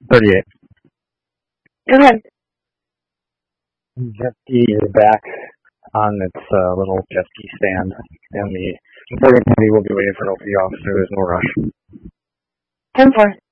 38. Go ahead. Jet ski is back on its little jet ski stand, and the boarding party will be waiting for an OP officer. There's no rush. 10-4.